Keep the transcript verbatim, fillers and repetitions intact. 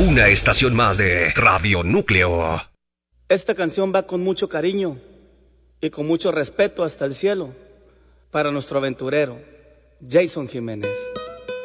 Una estación más de Radio Núcleo. Esta canción va con mucho cariño y con mucho respeto hasta el cielo para nuestro aventurero, Jason Jiménez.